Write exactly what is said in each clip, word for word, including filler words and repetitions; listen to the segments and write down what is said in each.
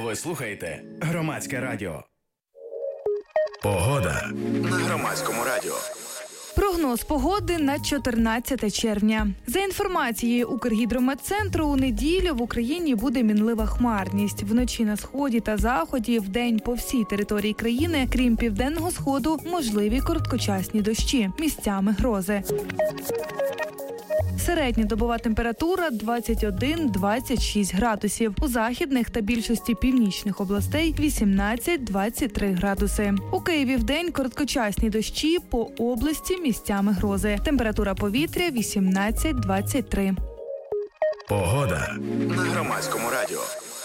Ви слухаєте Громадське радіо. Погода на Громадському радіо. Прогноз погоди на чотирнадцяте червня. За інформацією Укргідрометцентру, у неділю в Україні буде мінлива хмарність. Вночі на сході та заході, вдень по всій території країни, крім південного сходу, можливі короткочасні дощі, місцями грози. Середньодобова температура двадцять один - двадцять шість градусів. У західних та більшості північних областей вісімнадцять - двадцять три градуси. У Києві вдень короткочасні дощі, по області місцями грози. Температура повітря вісімнадцять - двадцять три. Погода на Громадському радіо.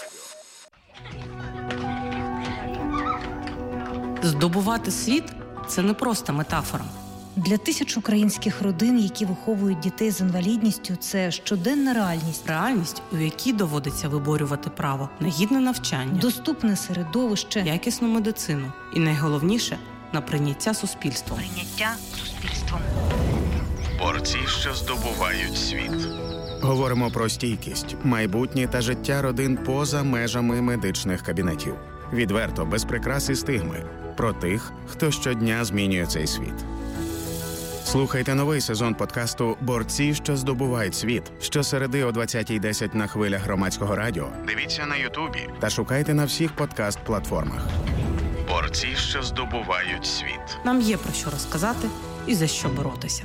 Здобувати світ – це не просто метафора. Для тисяч українських родин, які виховують дітей з інвалідністю, це щоденна реальність. Реальність, у якій доводиться виборювати право на гідне навчання, доступне середовище, якісну медицину і, найголовніше, на прийняття суспільством. Прийняття суспільством. Борці, що здобувають світ. Говоримо про стійкість, майбутнє та життя родин поза межами медичних кабінетів. Відверто, без прикрас і стигми. Про тих, хто щодня змінює цей світ. Слухайте новий сезон подкасту «Борці, що здобувають світ» щосереди о двадцятій десять на хвилях Громадського радіо. Дивіться на Ютубі та шукайте на всіх подкаст-платформах. Борці, що здобувають світ. Нам є про що розказати і за що боротися.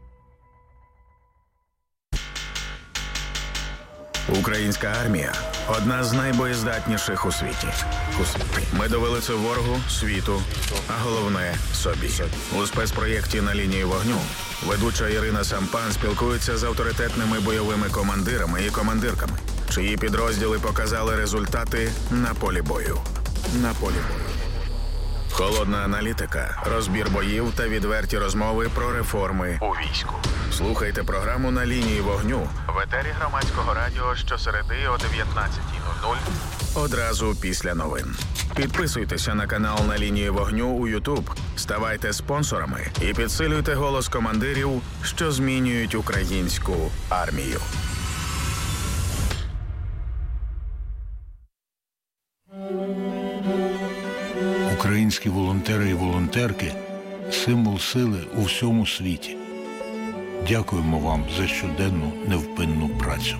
Українська армія – одна з найбоєздатніших у світі. У світі. Ми довели це ворогу, світу, а головне – собі. У спецпроєкті «На лінії вогню» ведуча Ірина Сампан спілкується з авторитетними бойовими командирами і командирками, чиї підрозділи показали результати на полі бою. На полі бою. Холодна аналітика, розбір боїв та відверті розмови про реформи у війську. Слухайте програму «На лінії вогню» в етері Громадського радіо щосереди о дев'ятнадцятій нуль нуль одразу після новин. Підписуйтеся на канал «На лінії вогню» у Ютуб, ставайте спонсорами і підсилюйте голос командирів, що змінюють українську армію. Українські волонтери і волонтерки – символ сили у всьому світі. Дякуємо вам за щоденну невпинну працю.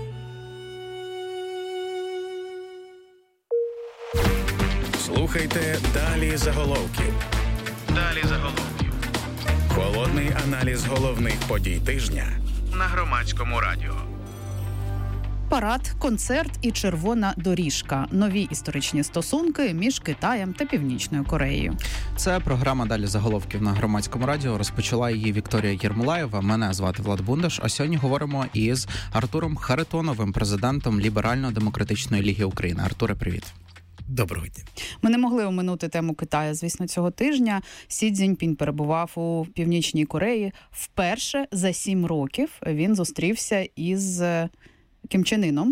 Слухайте «Далі заголовків». Далі заголовків. Холодний аналіз головних подій тижня на Громадському радіо. Парад, концерт і червона доріжка. Нові історичні стосунки між Китаєм та Північною Кореєю. Це програма «Далі заголовків» на Громадському радіо. Розпочала її Вікторія Єрмолаєва. Мене звати Влад Бундаш. А сьогодні говоримо із Артуром Харитоновим, президентом Ліберально-демократичної ліги України. Артуре, привіт. Доброго дня. Ми не могли оминути тему Китаю, звісно, цього тижня. Сі Цзіньпінь перебував у Північній Кореї. Вперше за сім років він зустрівся із Кім Чен Іном.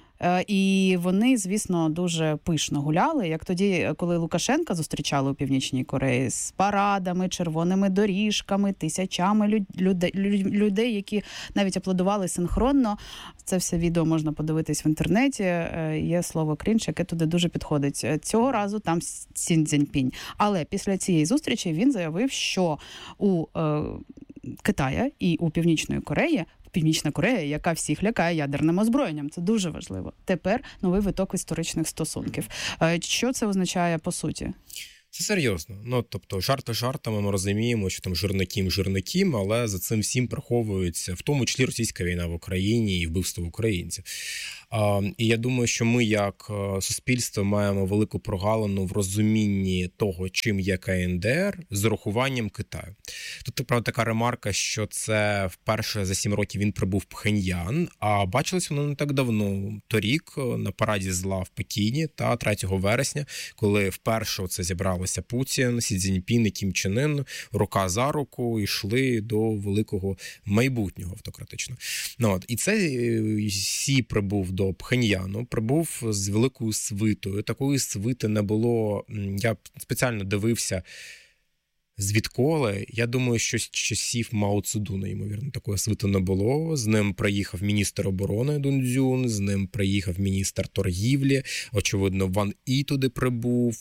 І вони, звісно, дуже пишно гуляли, як тоді, коли Лукашенка зустрічали у Північній Кореї з парадами, червоними доріжками, тисячами людей, людей, які навіть аплодували синхронно. Це все відео можна подивитись в інтернеті. Є слово «крінж», яке туди дуже підходить. Цього разу там Сі Цзіньпінь. Але після цієї зустрічі він заявив, що у е, Китая і у Північної Кореї Північна Корея, яка всіх лякає ядерним озброєнням. Це дуже важливо. Тепер новий виток історичних стосунків. Що це означає по суті? Це серйозно. Ну, тобто, жарти жартами ми розуміємо, що там жирнакім жирнакім, але за цим всім приховується, в тому числі російська війна в Україні і вбивство українців. А, і я думаю, що ми, як суспільство, маємо велику прогалину в розумінні того, чим є Ка Ен Де Ер, з урахуванням Китаю. Тут, правда, така ремарка, що це вперше за сім років він прибув в Пхеньян, а бачилось воно не так давно, торік, на параді зла в Пекіні, та третього вересня, коли вперше це зібралося Путін, Сі Цзіньпін і Кім Чен Ін рука за руку йшли до великого майбутнього автократичного. Ну, от, і це Сі прибув до Пхеньяну, прибув з великою свитою. Такої свити не було. Я спеціально дивився Звідколи? Я думаю, що з часів Мао Цзедуна, ймовірно, такого світу не було. З ним приїхав міністр оборони Дун Цзюн, з ним приїхав міністр торгівлі, очевидно, Ван І туди прибув.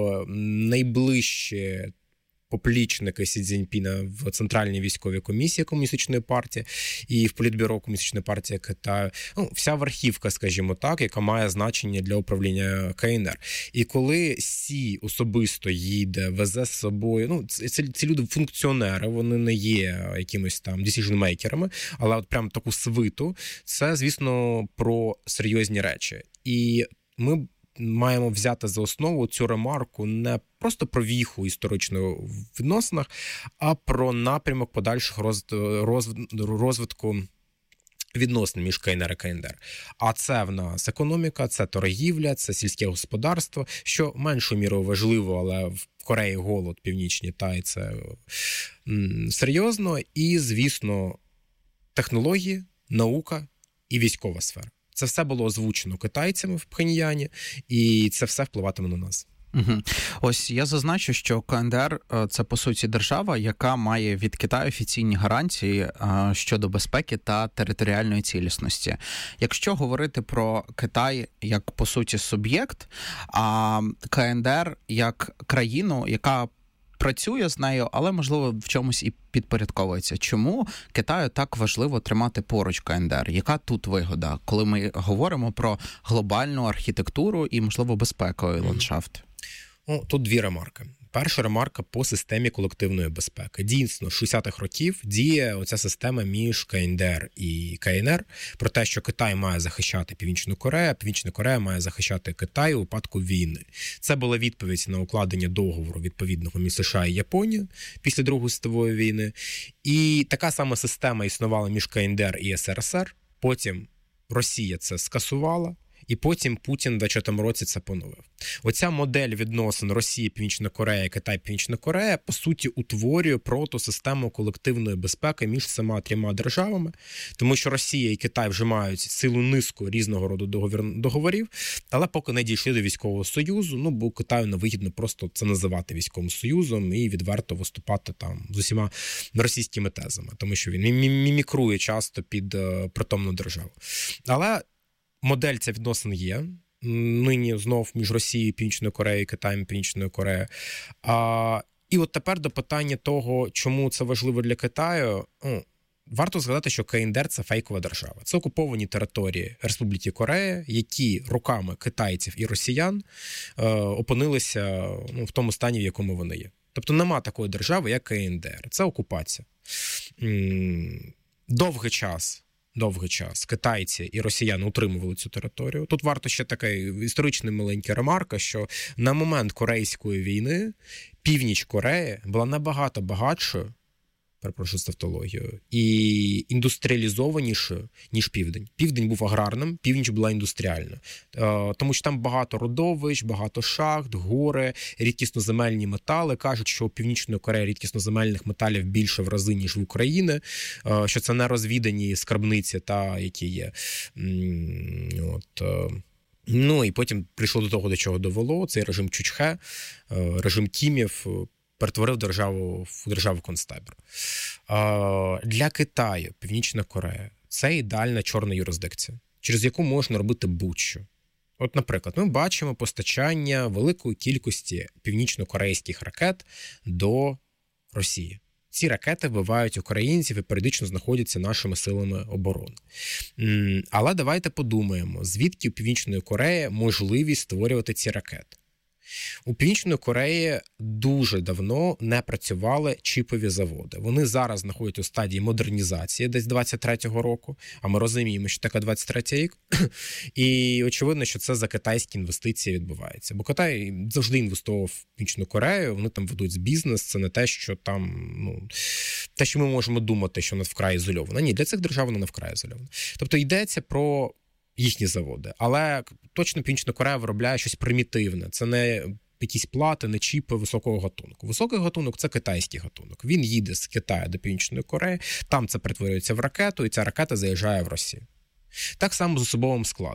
Найближче поплічники Сі Цзіньпіна в Центральній військовій комісії Комуністичної партії і в Політбюро Комуністичної партії Китаю. Ну, вся верхівка, скажімо так, яка має значення для управління Ка Ен Ер. І коли Сі особисто їде, везе з собою, ну, ці, ці люди функціонери, вони не є якимось там decision-мейкерами, але от прям таку свиту, це, звісно, про серйозні речі. І ми маємо взяти за основу цю ремарку не просто про віху історичну в відносинах, а про напрямок подальших розвитку відносин між Ка Ен Ер і Ка Ен Ер. А це в нас економіка, це торгівля, це сільське господарство, що меншою мірою важливо, але в Кореї голод північній, та і це м, серйозно. І, звісно, технології, наука і військова сфера. Це все було озвучено китайцями в Пхеньяні, і це все впливатиме на нас. Угу. Ось я зазначу, що Ка Ен Ер – це, по суті, держава, яка має від Китаю офіційні гарантії щодо безпеки та територіальної цілісності. Якщо говорити про Китай як, по суті, суб'єкт, а Ка Ен Ер як країну, яка працює з нею, але, можливо, в чомусь і підпорядковується. Чому Китаю так важливо тримати поруч Ка Ен Ер? Яка тут вигода, коли ми говоримо про глобальну архітектуру і, можливо, безпековий ландшафт? Ну, тут дві ремарки. Перша ремарка по системі колективної безпеки. Дійсно, з шістдесятих років діє оця система між Ка Ен Ер і Ка Ен Ер про те, що Китай має захищати Північну Корею, а Північна Корея має захищати Китай у випадку війни. Це була відповідь на укладення договору відповідного між США і Японією після Другої світової війни. І така сама система існувала між Ка Ен Ер і Ес Ер Ес Ер. Потім Росія це скасувала. І потім Путін в двадцятому році це поновив. Оця модель відносин Росії, Північна Корея, Китай, Північна Корея, по суті, утворює протосистему колективної безпеки між цими трьома державами, тому що Росія і Китай вже мають цілу низку різного роду договорів, але поки не дійшли до військового союзу, ну, бо Китаю невигідно просто це називати військовим союзом і відверто виступати там з усіма російськими тезами, тому що він мімікрує часто під притомну державу. Але модель ця відносин є. Нині знов між Росією, Північною Кореєю, Китаєм, Північною Кореєю. А, і от тепер до питання того, чому це важливо для Китаю. Ну, варто згадати, що Ка Ен Ер – це фейкова держава. Це окуповані території Республіки Корея, які руками китайців і росіян е, опинилися ну, в тому стані, в якому вони є. Тобто нема такої держави, як Ка Ен Ер. Це окупація. Довгий час Довгий час китайці і росіяни утримували цю територію. Тут варто ще така історична маленька ремарка, що на момент Корейської війни північ Кореї була набагато багатшою, перепрошую з тавтологією, і індустріалізованішою, ніж Південь. Південь був аграрним, північ була індустріальна. Тому що там багато родовищ, багато шахт, гори, рідкісноземельні метали. Кажуть, що у Північної Кореї рідкісноземельних металів більше в рази, ніж в Україні, що це нерозвідані скарбниці, та, які є. От... Ну, і потім прийшло до того, до чого довело. Цей режим Чучхе, режим Кімів, перетворив державу в державу-концтабір. Для Китаю Північна Корея – це ідеальна чорна юрисдикція, через яку можна робити будь-що. От, наприклад, ми бачимо постачання великої кількості північно-корейських ракет до Росії. Ці ракети вбивають українців і періодично знаходяться нашими силами оборони. Але давайте подумаємо, звідки у Північної Кореї можливість створювати ці ракети. У Північної Кореї дуже давно не працювали чіпові заводи. Вони зараз знаходяться у стадії модернізації десь двадцять третього року, а ми розуміємо, що таке двадцять третій рік. І очевидно, що це за китайські інвестиції відбувається. Бо Китай завжди інвестував в Північну Корею, вони там ведуть бізнес, це не те, що там, ну, те, що ми можемо думати, що вона вкрай ізольована. Ні, для цих держав вона не вкрай ізольована. Тобто йдеться про їхні заводи. Але точно Північна Корея виробляє щось примітивне. Це не якісь плати, не чіпи високого гатунку. Високий гатунок – це китайський гатунок. Він їде з Китаю до Північної Кореї, там це перетворюється в ракету, і ця ракета заїжджає в Росію. Так само з особовим складом.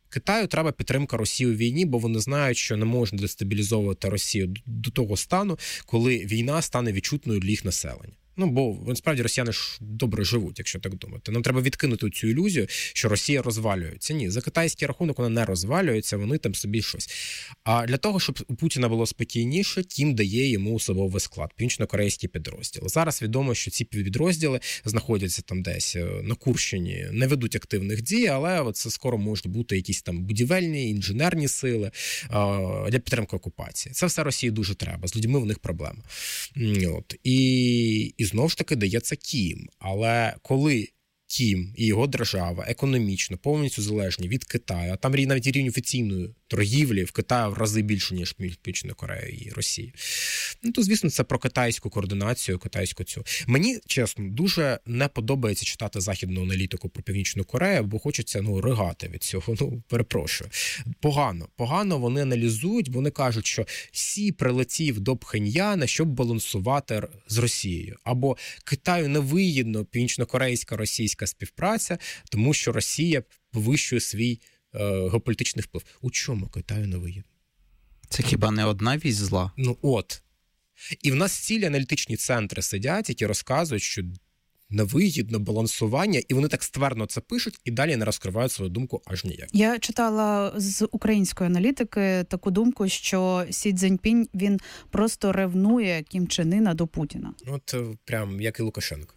Китаю треба підтримка Росії у війні, бо вони знають, що не можна дестабілізовувати Росію до того стану, коли війна стане відчутною для їх населення. Ну, бо, насправді, росіяни ж добре живуть, якщо так думати. Нам треба відкинути цю ілюзію, що Росія розвалюється. Ні, за китайський рахунок вона не розвалюється, вони там собі щось. А для того, щоб у Путіна було спокійніше, Кім дає йому особовий склад, північно-корейські підрозділи. Зараз відомо, що ці підрозділи знаходяться там десь на Курщині, не ведуть активних дій, але от це скоро можуть бути якісь там будівельні, інженерні сили для підтримки окупації. Це все Росії дуже треба, з людьми в них проблема. От. І, і знову ж таки дається Кім. Але коли Кім і його держава економічно повністю залежні від Китаю, а там навіть рівень офіційної торгівлі в Китаї в рази більше, ніж Північної Кореї і Росії. Ну, то, звісно, це про китайську координацію, китайську цю. Мені, чесно, дуже не подобається читати західну аналітику про Північну Корею, бо хочеться, ну, ригати від цього. Ну, перепрошую. Погано. Погано вони аналізують, вони кажуть, що Сі прилетів до Пхеньяна, щоб балансувати з Росією. Або Китаю невигідно північно-корейська російська співпраця, тому що Росія повищує свій геополітичний вплив. У чому Китаю не вигідно? Це хіба не одна вість зла? Ну от. І в нас цілі аналітичні центри сидять, які розказують, що невигідно балансування, і вони так ствердно це пишуть, і далі не розкривають свою думку аж ніяк. Я читала з української аналітики таку думку, що Сі Цзіньпінь, він просто ревнує Кім Чен Іна до Путіна. От прям як і Лукашенко.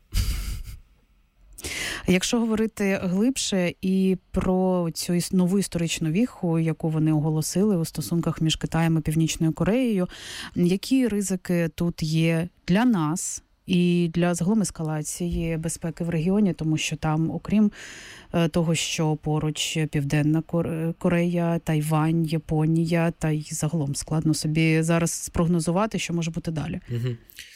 Якщо говорити глибше і про цю нову історичну віху, яку вони оголосили у стосунках між Китаєм і Північною Кореєю, які ризики тут є для нас і для загалом ескалації безпеки в регіоні, тому що там, окрім того, що поруч Південна Корея, Тайвань, Японія, та й загалом складно собі зараз спрогнозувати, що може бути далі. Угу.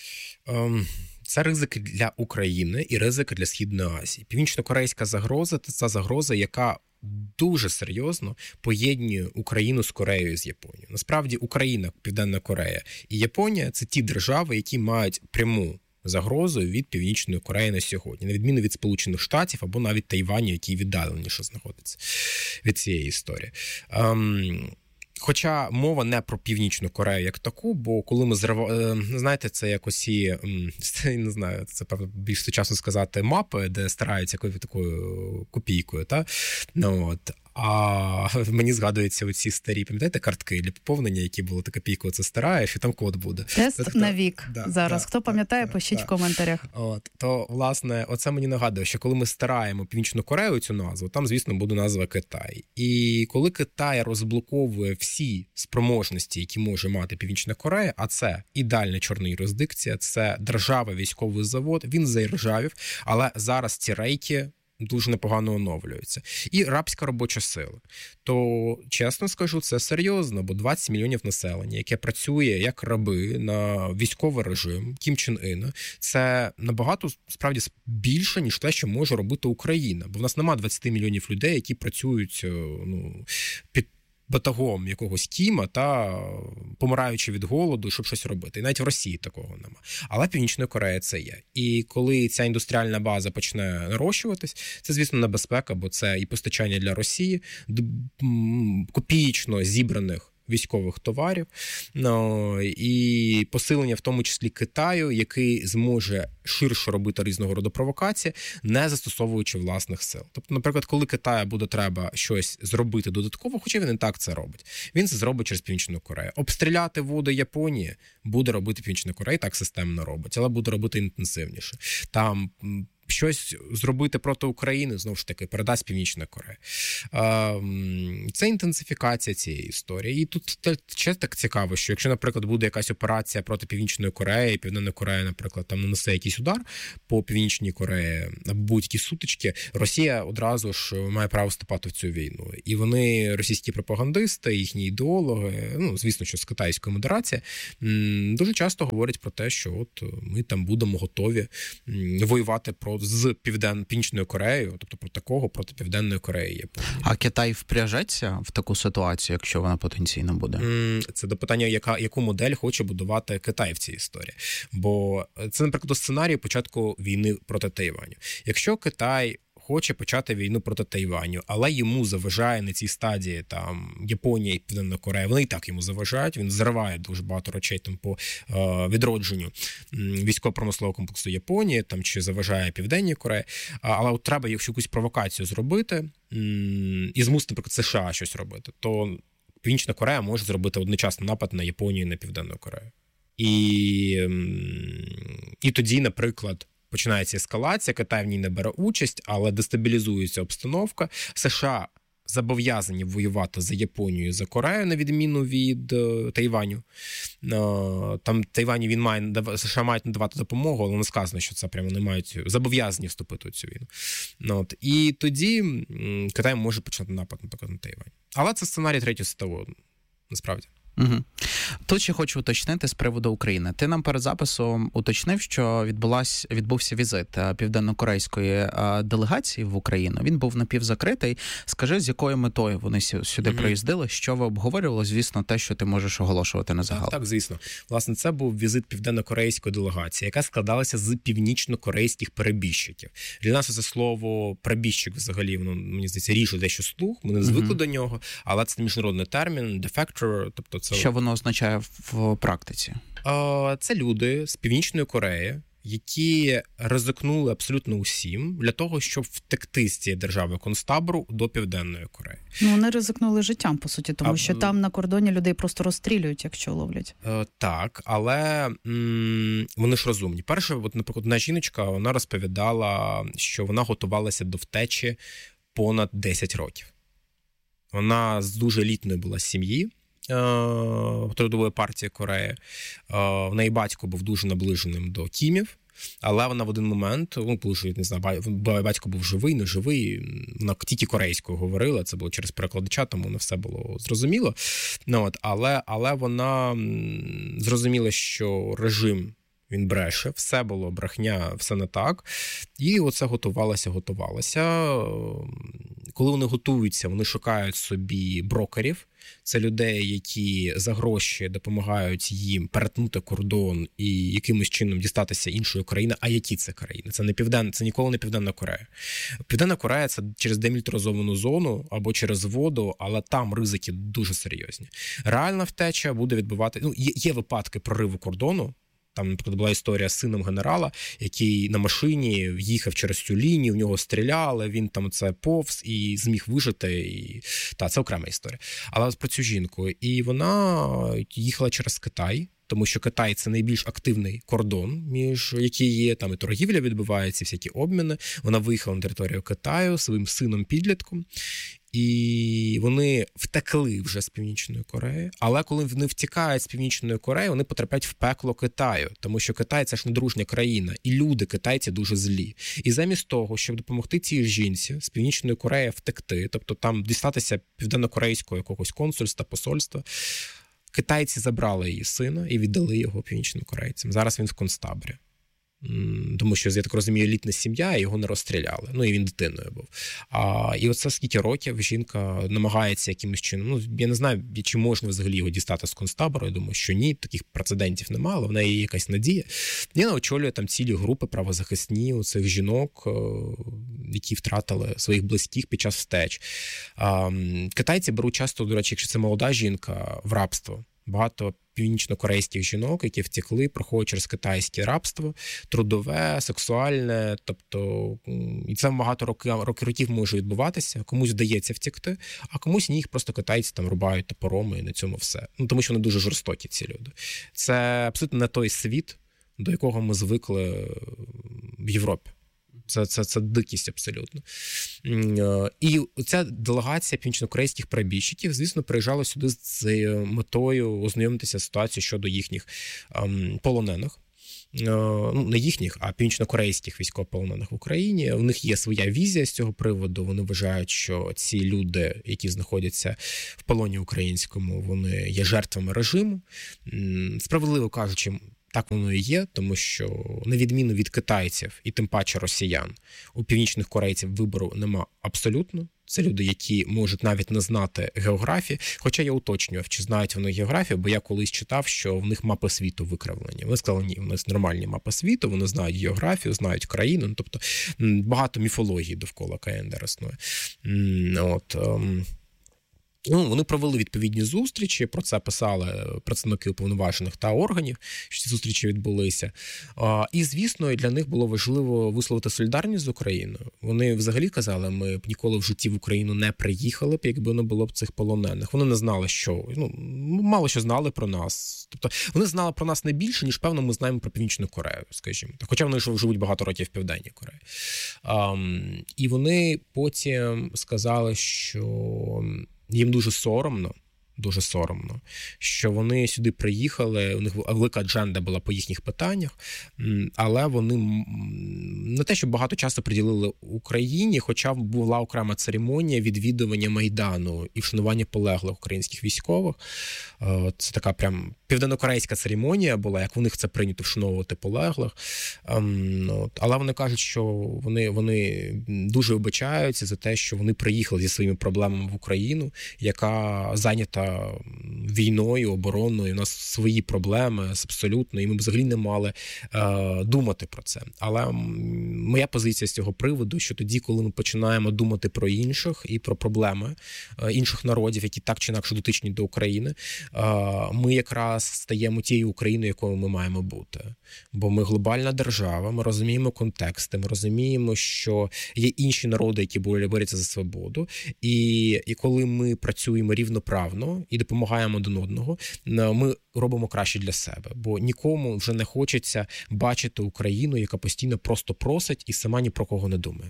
Um... Це ризики для України і ризики для Східної Азії. Північно-корейська загроза – це ця загроза, яка дуже серйозно поєднує Україну з Кореєю, з Японією. Насправді Україна, Південна Корея і Японія – це ті держави, які мають пряму загрозу від Північної Кореї на сьогодні, на відміну від Сполучених Штатів або навіть Тайваню, який віддаленіше знаходиться від цієї історії. Um, Хоча мова не про Північну Корею як таку, бо коли ми зрив... знаєте, це якось і, не знаю, це, певно, більш сучасно сказати, мапи, де стараються якою такою копійкою, та? Ну, от. А мені згадуються оці старі, пам'ятаєте, картки для поповнення, які були, ти копійку це стираєш, і там код буде. Тест Тобто, на вік да, зараз. Да, Хто пам'ятає, да, пишіть да. в коментарях. От, то, власне, оце мені нагадує, що коли ми стираємо Північну Корею, цю назву, там, звісно, буде назва Китай. І коли Китай розблоковує всі спроможності, які може мати Північна Корея, а це ідеальна чорна юрисдикція, це держава, військовий завод, він заіржавів, але зараз ці рейки дуже непогано оновлюються. І рабська робоча сила. То, чесно скажу, це серйозно, бо двадцять мільйонів населення, яке працює як раби на військовий режим Кім Чен Іна, це набагато, справді, більше, ніж те, що може робити Україна. Бо в нас немає двадцять мільйонів людей, які працюють, ну, під батагом якогось Кіма та помираючи від голоду, щоб щось робити. І навіть в Росії такого нема. Але Північної Кореї це є. І коли ця індустріальна база почне нарощуватись, це, звісно, небезпека, бо це і постачання для Росії, копієчно зібраних військових товарів, ну, і посилення в тому числі Китаю, який зможе ширше робити різного роду провокації, не застосовуючи власних сил. Тобто, наприклад, коли Китаю буде треба щось зробити додатково, хоча він і так це робить, він це зробить через Північну Корею. Обстріляти воду Японії буде робити Північна Корея, так системно робить, але буде робити інтенсивніше. Там щось зробити проти України, знову ж таки, передасть Північна Корея. Це інтенсифікація цієї історії. І тут ще так цікаво, що якщо, наприклад, буде якась операція проти Північної Кореї, Південна Корея, наприклад, там нанесе якийсь удар по Північній Кореї, або будь-які сутички, Росія одразу ж має право вступати в цю війну. І вони, російські пропагандисти, їхні ідеологи, ну, звісно, що з китайської модерації, дуже часто говорять про те, що от ми там будемо готові воювати про з Півден... Північною Кореєю, тобто про такого проти Південної Кореї. А Китай впряжеться в таку ситуацію, якщо вона потенційно буде? Це до питання, яка, яку модель хоче будувати Китай в цій історії. Бо це, наприклад, сценарій початку війни проти Тайваню. Якщо Китай хоче почати війну проти Тайваню, але йому заважає на цій стадії там Японія і Південна Корея. Вони і так йому заважають. Він зриває дуже багато речей там по е, відродженню військово-промислового комплексу Японії, там чи заважає Південній Кореї. Але от треба якщо якусь провокацію зробити і змусити, наприклад, США щось робити, то Північна Корея може зробити одночасно напад на Японію і на Південну Корею. І, і тоді, наприклад, починається ескалація, Китай в ній не бере участь, але дестабілізується обстановка. США зобов'язані воювати за Японію і за Корею, на відміну від е, Тайваню. Е, там Тайваню він має, США мають надавати допомогу, але не сказано, що це прямо не мають, зобов'язані вступити у цю війну. Ну, от. І тоді м, Китай може почати напад, наприклад, на Тайвань. Але це сценарій третьої світової, насправді. Угу. Тут ще хочу уточнити з приводу України. Ти нам перед записом уточнив, що відбулась, відбувся візит південно-корейської делегації в Україну. Він був напівзакритий. Скажи, з якою метою вони сюди угу. приїздили? Що ви обговорювали? Звісно, те, що ти можеш оголошувати на загал. Так, так, звісно. Власне, це був візит південно-корейської делегації, яка складалася з північно-корейських перебіжчиків. Для нас це слово «перебіжчик» взагалі, воно, мені здається, ріже дещо слух. Ми не звикли угу. до нього, але це міжнародний термін, «defector», тобто це... Що воно означає в практиці? Це люди з Північної Кореї, які ризикнули абсолютно усім для того, щоб втекти з цієї держави концтабору до Південної Кореї. Ну, вони ризикнули життям, по суті, тому а, що там на кордоні людей просто розстрілюють, якщо ловлять. Так, але м- вони ж розумні. Перше, от, наприклад, одна жіночка, вона розповідала, що вона готувалася до втечі понад десять років. Вона з дуже елітної була сім'ї, Трудової партії Кореї. В неї батько був дуже наближеним до Кімів, але вона в один момент, ну, коли не знаю, батько був живий, не живий, вона тільки корейською говорила, це було через перекладача, тому не все було зрозуміло. Ну, от, але, але вона зрозуміла, що режим він бреше, все було брехня, все не так. І оце готувалося, готувалося. Коли вони готуються, вони шукають собі брокерів. Це людей, які за гроші допомагають їм перетнути кордон і якимось чином дістатися іншої країни. А які це країни? Це не Південна, це ніколи не Південна Корея. Південна Корея – це через демілітаризовану зону або через воду, але там ризики дуже серйозні. Реальна втеча буде відбувати... Ну, є, є випадки прориву кордону. Там, наприклад, була історія з сином генерала, який на машині їхав через цю лінію, в нього стріляли, він там це повз і зміг вижити. І... Та, це окрема історія. Але про цю жінку. І вона їхала через Китай, тому що Китай – це найбільш активний кордон, між які є, там і торгівля відбувається, всякі обміни. Вона виїхала на територію Китаю своїм сином-підлітком. І вони втекли вже з Північної Кореї, але коли вони втікають з Північної Кореї, вони потрапляють в пекло Китаю, тому що Китай – це ж недружня країна, і люди китайці дуже злі. І замість того, щоб допомогти цій жінці з Північної Кореї втекти, тобто там дістатися південно-корейського якогось консульства, посольства, китайці забрали її сина і віддали його північнокорейцям. Зараз він в концтаборі. Тому що, я так розумію, елітна сім'я, і його не розстріляли. Ну, і він дитиною був. А, і оце скільки років жінка намагається якимось чином, ну, я не знаю, чи можна взагалі його дістати з концтабору, я думаю, що ні, таких прецедентів немає, але в неї є якась надія. І вона очолює там цілі групи правозахисні у цих жінок, які втратили своїх близьких під час втеч. А, китайці беруть часто, до речі, якщо це молода жінка, в рабство. Багато північно-корейських жінок, які втекли, проходять через китайське рабство, трудове, сексуальне, тобто, і це багато років, років може відбуватися, комусь вдається втекти, а комусь ні, їх просто китайці там рубають топором і на цьому все. Ну, тому що вони дуже жорстокі, ці люди. Це абсолютно не той світ, до якого ми звикли в Європі. Це, це, це дикість абсолютно. І ця делегація північно-корейських перебіжчиків, звісно, приїжджала сюди з метою ознайомитися з ситуацією щодо їхніх ем, полонених. Ну, не їхніх, а північно-корейських військовополонених в Україні. У них є своя візія з цього приводу. Вони вважають, що ці люди, які знаходяться в полоні українському, вони є жертвами режиму. Справедливо кажучи, так воно і є, тому що, на відміну від китайців і тим паче росіян, у північних корейців вибору нема абсолютно. Це люди, які можуть навіть не знати географії, хоча я уточнював, чи знають вони географію, бо я колись читав, що в них мапи світу викривлені. Вони сказали, ні, в них нормальні мапи світу, вони знають географію, знають країну, ну, тобто багато міфології довкола КНДР існує. От, Ну, вони провели відповідні зустрічі, про це писали представники уповноважених та органів, що ці зустрічі відбулися. І, звісно, для них було важливо висловити солідарність з Україною. Вони взагалі казали, ми б ніколи в житті в Україну не приїхали б, якби не було б цих полонених. Вони не знали, що, ну, мало що знали про нас. Тобто, вони знали про нас не більше, ніж, певно, ми знаємо про Північну Корею, скажімо. Хоча вони живуть багато років в Південній Кореї. І вони потім сказали, що їм дуже соромно, дуже соромно, що вони сюди приїхали, у них велика адженда була по їхніх питаннях, але вони не те, що багато часу приділили Україні, хоча була окрема церемонія відвідування Майдану і вшанування полеглих українських військових. Це така прям південнокорейська церемонія була, як у них це прийнято вшановувати полеглих. Але вони кажуть, що вони, вони дуже вибачаються за те, що вони приїхали зі своїми проблемами в Україну, яка зайнята війною, обороною, у нас свої проблеми абсолютно, і ми взагалі не мали е, думати про це. Але моя позиція з цього приводу, що тоді, коли ми починаємо думати про інших і про проблеми е, інших народів, які так чи інакше дотичні до України, е, ми якраз стаємо тією Україною, якою ми маємо бути. Бо ми глобальна держава, ми розуміємо контексти, ми розуміємо, що є інші народи, які борються за свободу, і, і коли ми працюємо рівноправно і допомагаємо один одного, ми робимо краще для себе. Бо нікому вже не хочеться бачити Україну, яка постійно просто просить і сама ні про кого не думає.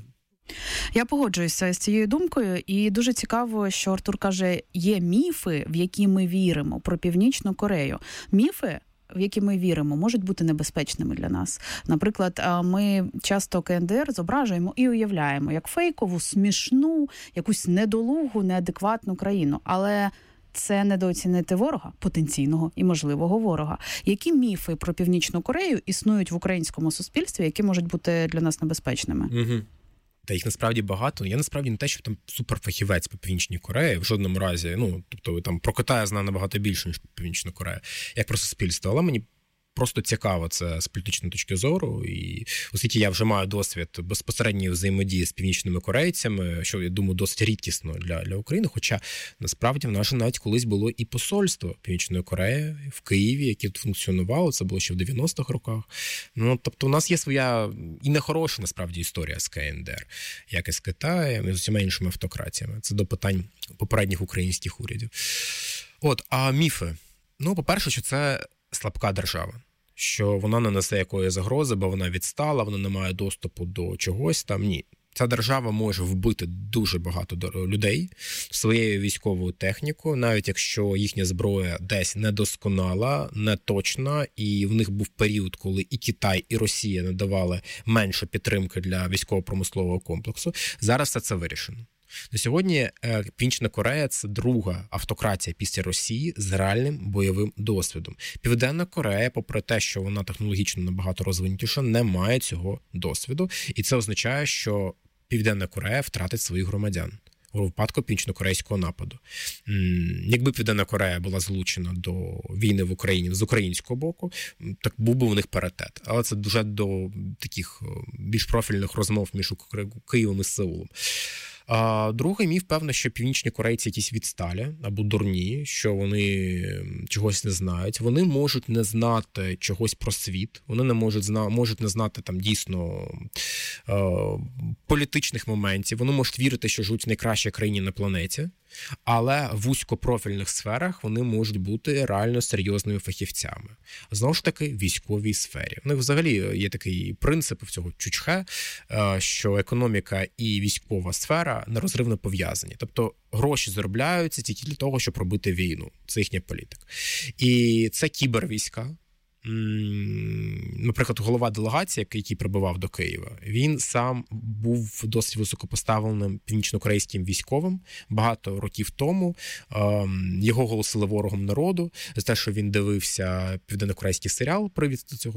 Я погоджуюся з цією думкою, і дуже цікаво, що Артур каже, є міфи, в які ми віримо, про Північну Корею. Міфи, в які ми віримо, можуть бути небезпечними для нас. Наприклад, ми часто КНДР зображуємо і уявляємо як фейкову, смішну, якусь недолугу, неадекватну країну. Але це недооцінити ворога, потенційного і можливого ворога. Які міфи про Північну Корею існують в українському суспільстві, які можуть бути для нас небезпечними? Угу. Та їх насправді багато. Я насправді не те, що там суперфахівець по Північній Кореї, в жодному разі. Ну, тобто там про Китай я знаю набагато більше, ніж про Північну Корею, як про суспільство. Але мені просто цікаво це з політичної точки зору, і оскільки я вже маю досвід безпосередньої взаємодії з північними корейцями, що, я думаю, досить рідкісно для, для України, хоча насправді в нас навіть колись було і посольство Північної Кореї в Києві, яке тут функціонувало, це було ще в дев'яностих роках. Ну, тобто у нас є своя і нехороша, насправді, історія з КНДР, як і з Китаєм, і з усіма іншими автократіями. Це до питань попередніх українських урядів. От, а міфи? Ну, по-перше, що це слабка держава, що вона не несе якої загрози, бо вона відстала, вона не має доступу до чогось там. Ні. Ця держава може вбити дуже багато людей своєю військовою технікою, навіть якщо їхня зброя десь недосконала, неточна, і в них був період, коли і Китай, і Росія надавали менше підтримки для військово-промислового комплексу. Зараз все це вирішено. На сьогодні Північна Корея – це друга автократія після Росії з реальним бойовим досвідом. Південна Корея, попри те, що вона технологічно набагато розвинутіша, не має цього досвіду. І це означає, що Південна Корея втратить своїх громадян у випадку північно-корейського нападу. Якби Південна Корея була залучена до війни в Україні з українського боку, так був би у них паритет. Але це вже до таких більш профільних розмов між Києвом і Сеулом. А другий міф, певно, що північні корейці якісь відсталі або дурні, що вони чогось не знають. Вони можуть не знати чогось про світ, вони не можуть зна... можуть не знати там дійсно е... політичних моментів, вони можуть вірити, що живуть в найкращій країні на планеті, але в вузькопрофільних сферах вони можуть бути реально серйозними фахівцями. Знову ж таки, в військовій сфері. У них взагалі є такий принцип в цього Чучхе, що економіка і військова сфера нерозривно пов'язані. Тобто гроші заробляються тільки для того, щоб робити війну. Це їхня політика. І це кібервійська. Наприклад, голова делегації, який прибував до Києва, він сам був досить високопоставленим північно-корейським військовим багато років тому. Його оголосили ворогом народу за те, що він дивився південно-корейський серіал «Привід до цього